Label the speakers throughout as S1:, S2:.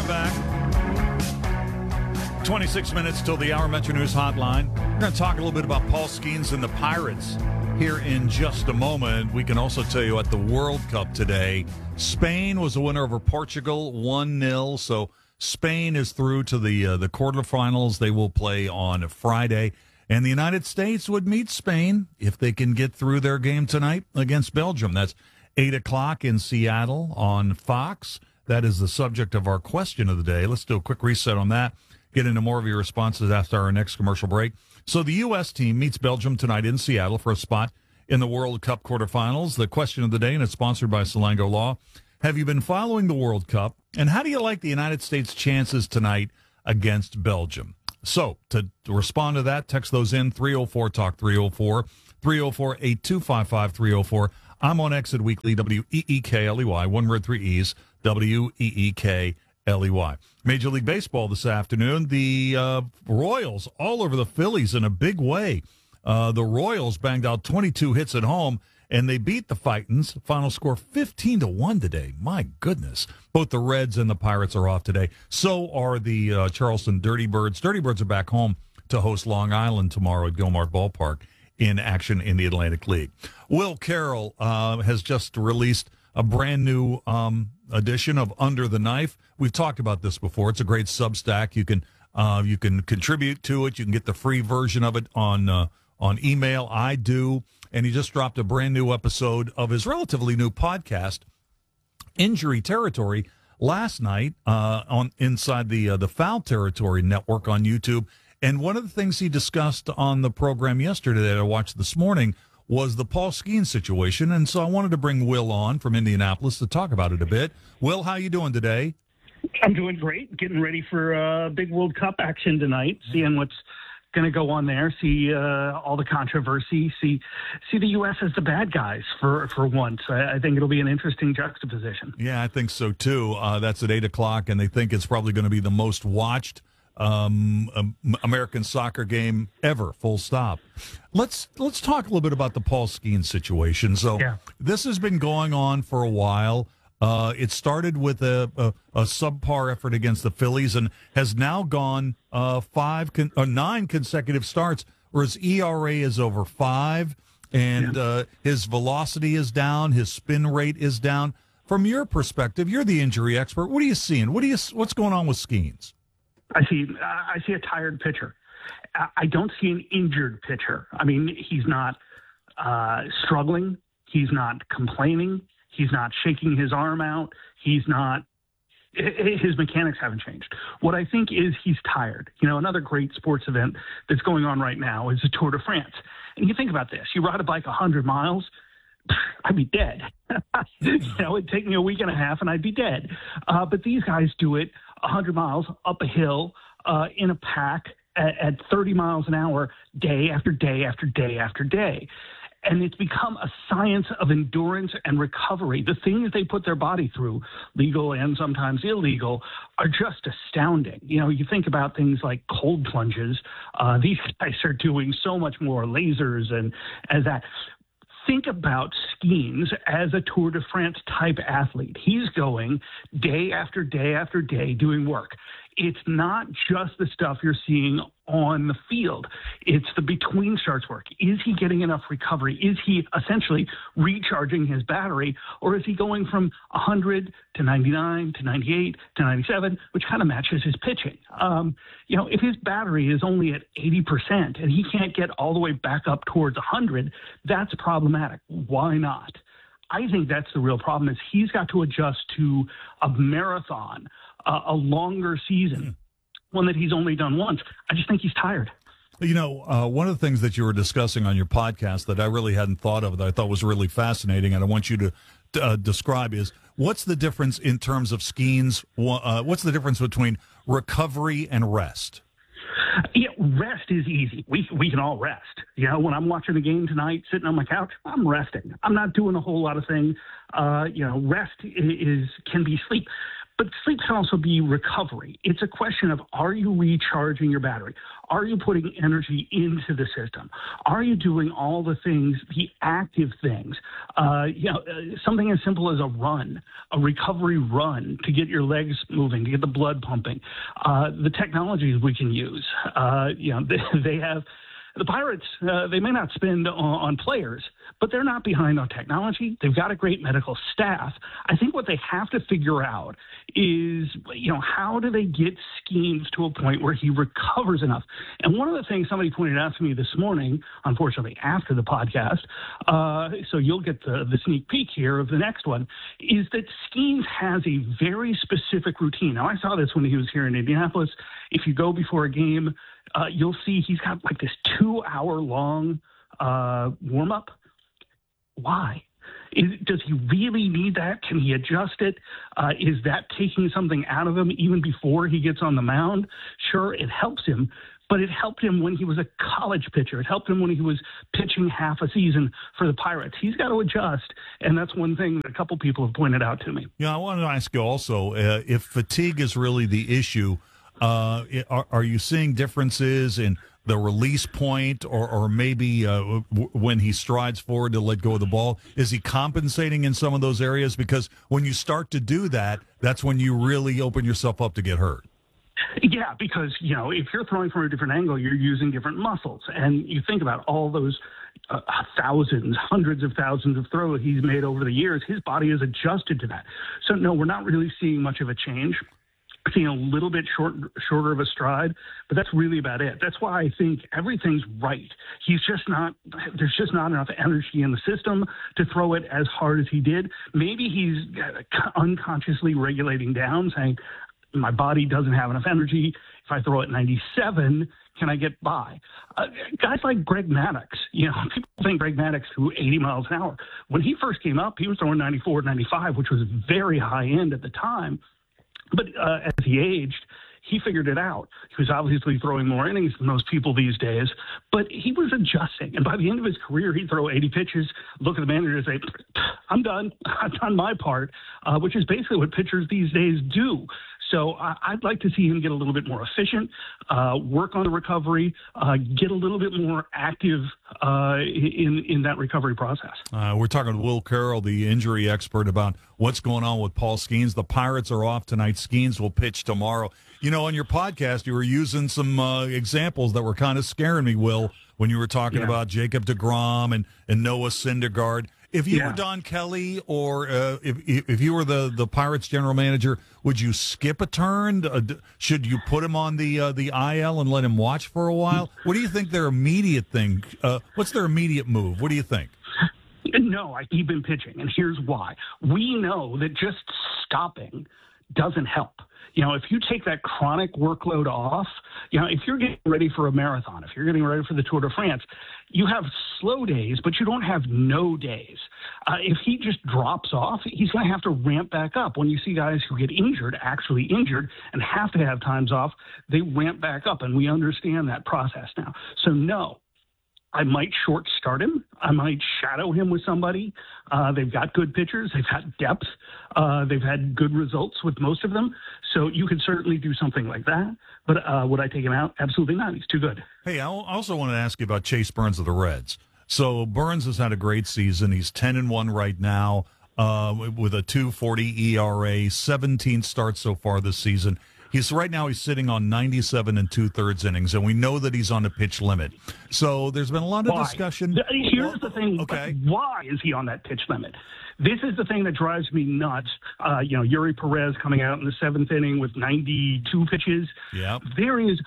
S1: back. 26 minutes till the hour. Metro News Hotline. We're going to talk a little bit about Paul Skeens and the Pirates here in just a moment. We can also tell you at the World Cup today, Spain was the winner over Portugal, 1-0. So Spain is through to the quarterfinals. They will play on Friday. And the United States would meet Spain if they can get through their game tonight against Belgium. That's 8 o'clock in Seattle on Fox. That is the subject of our question of the day. Let's do a quick reset on that. Get into more of your responses after our next commercial break. So the U.S. team meets Belgium tonight in Seattle for a spot in the World Cup quarterfinals. The question of the day, and it's sponsored by Salango Law. Have you been following the World Cup? And how do you like the United States' chances tonight against Belgium? So to respond to that, text those in, 304-TALK, 304-825-5304. 304. I'm on Exit Weekly, W-E-E-K-L-E-Y, one word, three E's, W-E-E-K-L-E-Y. Major League Baseball this afternoon, the Royals all over the Phillies in a big way. The Royals banged out 22 hits at home, and they beat the Titans. Final score 15-1 today. My goodness. Both the Reds and the Pirates are off today. So are the Charleston Dirty Birds. Dirty Birds are back home to host Long Island tomorrow at Gilmart Ballpark in action in the Atlantic League. Will Carroll has just released a brand new edition of Under the Knife. We've talked about this before. It's a great Substack. You can contribute to it. You can get the free version of it on email. I do. And he just dropped a brand new episode of his relatively new podcast, Injury Territory, last night on inside the Foul Territory Network on YouTube. And one of the things he discussed on the program yesterday that I watched this morning was the Paul Skeens situation. And so I wanted to bring Will on from Indianapolis to talk about it a bit. Will, how you doing today?
S2: I'm doing great. Getting ready for big World Cup action tonight, seeing what's going to go on there, see all the controversy, see the U.S. as the bad guys for once. I think it'll be an interesting juxtaposition.
S1: Yeah, I think so, too. That's at 8 o'clock, and they think it's probably going to be the most watched American soccer game ever, full stop. Let's talk a little bit about the Paul Skeens situation. So This has been going on for a while. It started with a subpar effort against the Phillies and has now gone 9 consecutive starts where his ERA is over 5 and his velocity is down, his spin rate is down. From your perspective, you're the injury expert. What are you seeing? What's going on with Skeens?
S2: I see a tired pitcher. I don't see an injured pitcher. I mean, he's not struggling. He's not complaining. He's not shaking his arm out. His mechanics haven't changed. What I think is he's tired. You know, another great sports event that's going on right now is the Tour de France. And you think about this. You ride a bike 100 miles, I'd be dead. It'd take me a week and a half and I'd be dead. But these guys do it 100 miles up a hill in a pack at 30 miles an hour, day after day after day after day. And it's become a science of endurance and recovery. The things they put their body through, legal and sometimes illegal, are just astounding. You know, you think about things like cold plunges. These guys are doing so much more, lasers and as that. Think about Skeens as a Tour de France type athlete. He's going day after day after day doing work. It's not just the stuff you're seeing on the field. It's the between starts work. Is he getting enough recovery? Is he essentially recharging his battery? Or is he going from 100 to 99 to 98 to 97, which kind of matches his pitching? If his battery is only at 80% and he can't get all the way back up towards 100, that's problematic. Why not? I think that's the real problem is he's got to adjust to a marathon, a longer season, one that he's only done once. I just think he's tired.
S1: You know, one of the things that you were discussing on your podcast that I really hadn't thought of that I thought was really fascinating and I want you to describe is what's the difference in terms of Skeens? What's the difference between recovery and rest?
S2: Yeah, rest is easy. We can all rest. You know, when I'm watching the game tonight, sitting on my couch, I'm resting. I'm not doing a whole lot of things. Rest can be sleep. But sleep can also be recovery. It's a question of, are you recharging your battery? Are you putting energy into the system? Are you doing all the things, the active things? Something as simple as a run, a recovery run to get your legs moving, to get the blood pumping. The technologies we can use. They have. The Pirates, they may not spend on players, but they're not behind on technology. They've got a great medical staff. I think what they have to figure out is, how do they get Skeens to a point where he recovers enough? And one of the things somebody pointed out to me this morning, unfortunately after the podcast, so you'll get the sneak peek here of the next one, is that Skeens has a very specific routine. Now, I saw this when he was here in Indianapolis. If you go before a game, you'll see he's got like this 2-hour-long warm-up. Why? Does he really need that? Can he adjust it? Is that taking something out of him even before he gets on the mound? Sure, it helps him, but it helped him when he was a college pitcher. It helped him when he was pitching half a season for the Pirates. He's got to adjust, and that's one thing that a couple people have pointed out to me.
S1: Yeah, I wanted to ask you also, if fatigue is really the issue, are you seeing differences in the release point or maybe when he strides forward to let go of the ball? Is he compensating in some of those areas? Because when you start to do that, that's when you really open yourself up to get hurt.
S2: Yeah, because, if you're throwing from a different angle, you're using different muscles. And you think about all those thousands, hundreds of thousands of throws he's made over the years, his body is adjusted to that. So, no, we're not really seeing much of a change. Seeing a little bit shorter of a stride, but that's really about it. That's why I think everything's right. There's just not enough energy in the system to throw it as hard as he did. Maybe he's unconsciously regulating down, saying, my body doesn't have enough energy. If I throw it 97, can I get by? Guys like Greg Maddux, people think Greg Maddux threw 80 miles an hour. When he first came up, he was throwing 94, 95, which was very high end at the time. But as he aged, he figured it out. He was obviously throwing more innings than most people these days, but he was adjusting. And by the end of his career, he'd throw 80 pitches, look at the manager and say, I'm done. I've done my part, which is basically what pitchers these days do. So I'd like to see him get a little bit more efficient, work on the recovery, get a little bit more active in that recovery process.
S1: We're talking to Will Carroll, the injury expert, about what's going on with Paul Skeens. The Pirates are off tonight. Skeens will pitch tomorrow. On your podcast, you were using some examples that were kind of scaring me, Will, when you were talking about Jacob deGrom and Noah Syndergaard. If you were Don Kelly or if you were the Pirates general manager, would you skip a turn? Should you put him on the IL and let him watch for a while? What do you think their immediate thing? What's their immediate move? What do you think?
S2: No, I keep him pitching, and here's why. We know that just stopping doesn't help. If you take that chronic workload off, if you're getting ready for a marathon, if you're getting ready for the Tour de France, you have slow days, but you don't have no days. If he just drops off, he's going to have to ramp back up. When you see guys who get actually injured, and have to have times off, they ramp back up, and we understand that process now. So, no. I might short start him. I might shadow him with somebody. They've got good pitchers. They've had depth. They've had good results with most of them. So you could certainly do something like that. But would I take him out? Absolutely not. He's too good.
S1: Hey, I also want to ask you about Chase Burns of the Reds. So Burns has had a great season. He's 10-1 right now with a 2.40 ERA, 17 starts so far this season. He's sitting on 97 2/3 innings, and we know that he's on the pitch limit. So there's been a lot of discussion.
S2: Here's the thing.
S1: Okay.
S2: Why is he on that pitch limit? This is the thing that drives me nuts. Yuri Perez coming out in the 7th inning with 92 pitches.
S1: Yep.
S2: There's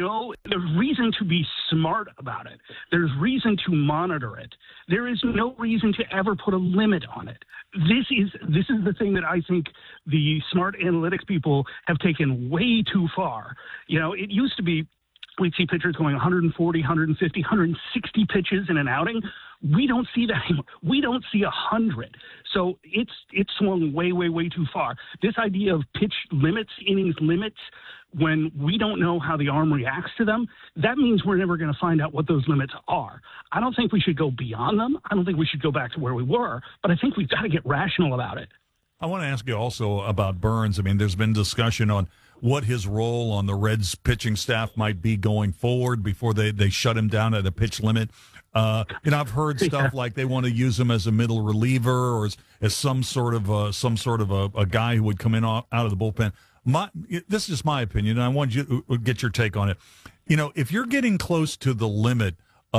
S2: reason to be smart about it. There's reason to monitor it. There is no reason to ever put a limit on it. This is the thing that I think the smart analytics people have taken way too far. It used to be we'd see pitchers going 140, 150, 160 pitches in an outing. We don't see that anymore. We don't see 100. So it's swung way, way, way too far. This idea of pitch limits, innings limits, when we don't know how the arm reacts to them, that means we're never going to find out what those limits are. I don't think we should go beyond them. I don't think we should go back to where we were, but I think we've got to get rational about it.
S1: I want to ask you also about Burns. I mean, there's been discussion on what his role on the Reds pitching staff might be going forward before they shut him down at a pitch limit. I've heard stuff like they want to use him as a middle reliever or as some sort of a guy who would come in out of the bullpen. This is just my opinion, and I want you to get your take on it. If you're getting close to the limit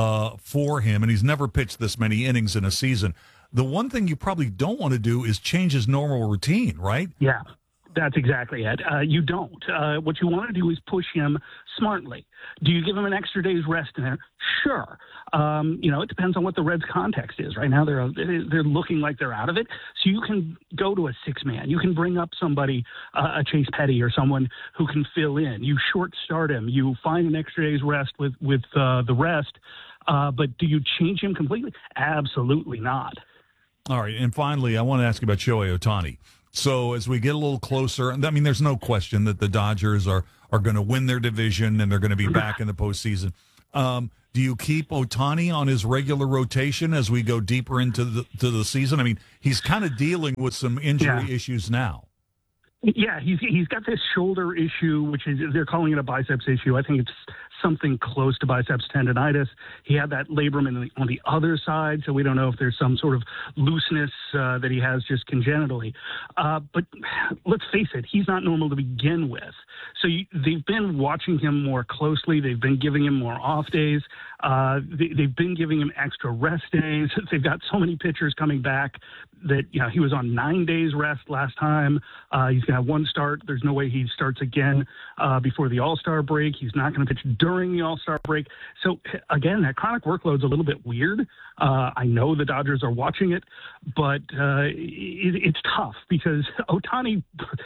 S1: for him, and he's never pitched this many innings in a season, the one thing you probably don't want to do is change his normal routine, right?
S2: Yeah, that's exactly it. You don't. What you want to do is push him smartly. Do you give him an extra day's rest in there? Sure. It depends on what the Reds' context is. Right now, they're looking like they're out of it. So you can go to a six-man. You can bring up somebody, a Chase Petty or someone who can fill in. You short start him. You find an extra day's rest with the rest. But do you change him completely? Absolutely not.
S1: All right, and finally, I want to ask you about Shohei Ohtani. So as we get a little closer, I mean, there's no question that the Dodgers are going to win their division and they're going to be back in the postseason. Do you keep Ohtani on his regular rotation as we go deeper into the season? I mean, he's kind of dealing with some injury issues now.
S2: Yeah, he's got this shoulder issue, which is they're calling it a biceps issue. I think it's something close to biceps tendonitis. He had that labrum on the other side, so we don't know if there's some sort of looseness that he has just congenitally. But let's face it, he's not normal to begin with. So they've been watching him more closely. They've been giving him more off days. They've been giving him extra rest days. They've got so many pitchers coming back that, he was on 9 days rest last time. He's going to have one start. There's no way he starts again before the All-Star break. He's not going to pitch during the All-Star break. So, again, that chronic workload's a little bit weird. I know the Dodgers are watching it, but it's tough because Ohtani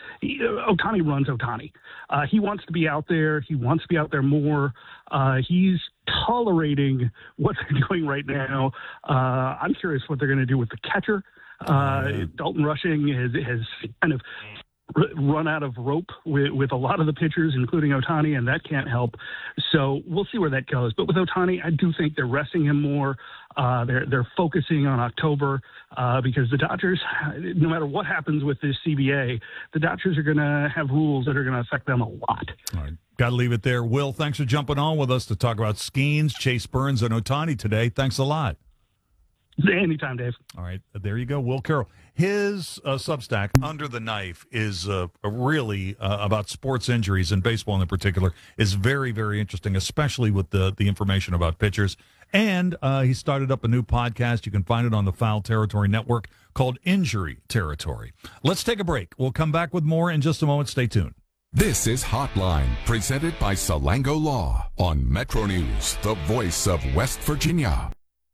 S2: runs Ohtani. He wants to be out there. He wants to be out there more. He's tolerating what they're doing right now. I'm curious what they're going to do with the catcher. Dalton Rushing has kind of run out of rope with a lot of the pitchers, including Ohtani, and that can't help. So we'll see where that goes. But with Ohtani, I do think they're resting him more. They're focusing on October because the Dodgers, no matter what happens with this CBA, the Dodgers are going to have rules that are going to affect them a lot.
S1: All right. Got to leave it there. Will, thanks for jumping on with us to talk about Skeens, Chase Burns, and Ohtani today. Thanks a lot.
S2: Anytime, Dave.
S1: All right. There you go. Will Carroll. His Substack, Under the Knife, is really about sports injuries and baseball in particular, is very, very interesting, especially with the information about pitchers. And he started up a new podcast. You can find it on the Foul Territory Network called Injury Territory. Let's take a break. We'll come back with more in just a moment. Stay tuned.
S3: This is Hotline, presented by Salango Law on Metro News, the voice of West Virginia.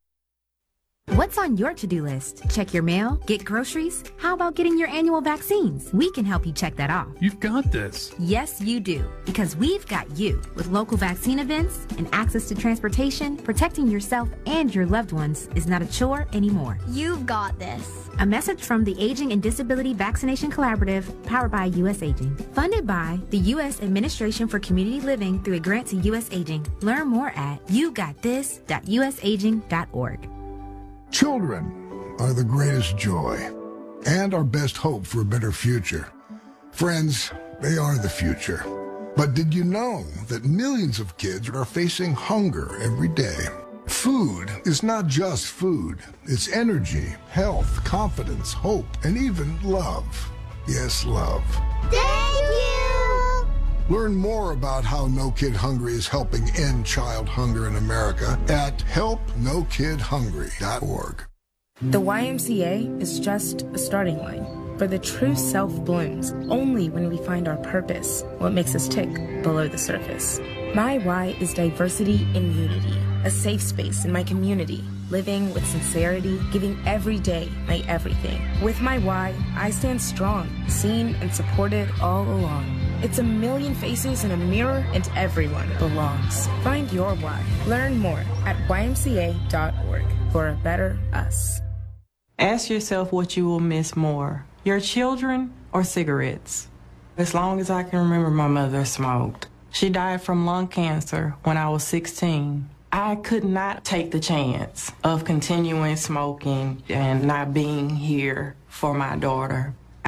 S4: What's on your to-do list? Check your mail? Get groceries? How about getting your annual vaccines? We can help you check that off.
S5: You've got this.
S4: Yes, you do. Because we've got you. With local vaccine events and access to transportation, protecting yourself and your loved ones is not a chore anymore.
S6: You've got this.
S4: A message from the Aging and Disability Vaccination Collaborative, powered by U.S. Aging. Funded by the U.S. Administration for Community Living through a grant to U.S. Aging. Learn more at yougotthis.usaging.org.
S7: Children are the greatest joy and our best hope for a better future. Friends, they are the future. But did you know that millions of kids are facing hunger every day? Food is not just food. It's energy, health, confidence, hope, and even love. Yes, love.
S6: Thank you!
S7: Learn more about how No Kid Hungry is helping end child hunger in America at helpnokidhungry.org.
S8: The YMCA is just a starting line, for the true self blooms only when we find our purpose, what makes us tick below the surface. My why is diversity and unity, a safe space in my community, living with sincerity, giving every day my everything. With my why, I stand strong, seen and supported all along. It's a million faces in a mirror, and everyone belongs. Find your why. Learn more at ymca.org for a better us.
S9: Ask yourself what you will miss more, your children or cigarettes. As long as I can remember, my mother smoked. She died from lung cancer when I was 16. I could not take the chance of continuing smoking and not being here for my daughter.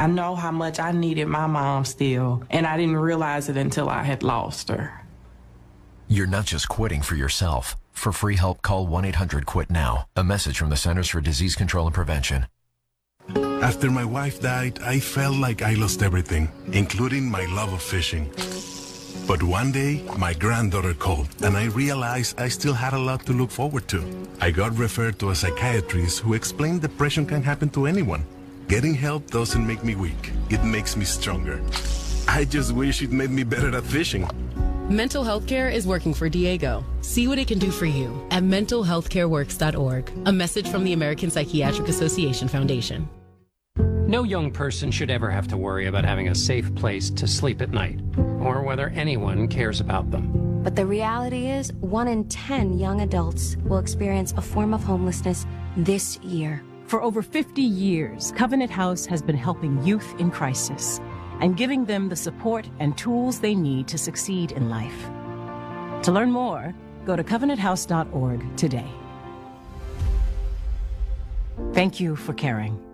S9: I know how much I needed my mom still, and I didn't realize it until I had lost her.
S5: You're not just quitting for yourself. For free help, call 1-800-QUIT-NOW. A message from the Centers for Disease Control and Prevention.
S10: After my wife died, I felt like I lost everything, including my love of fishing. But one day, my granddaughter called, and I realized I still had a lot to look forward to. I got referred to a psychiatrist who explained depression can happen to anyone. Getting help doesn't make me weak. It makes me stronger. I just wish it made me better at fishing.
S11: Mental health care is working for Diego. See what it can do for you at mentalhealthcareworks.org. A message from the American Psychiatric Association Foundation.
S12: No young person should ever have to worry about having a safe place to sleep at night, or whether anyone cares about them.
S13: But the reality is, 1 in 10 young adults will experience a form of homelessness this year.
S14: For over 50 years, Covenant House has been helping youth in crisis and giving them the support and tools they need to succeed in life. To learn more, go to covenanthouse.org today. Thank you for caring.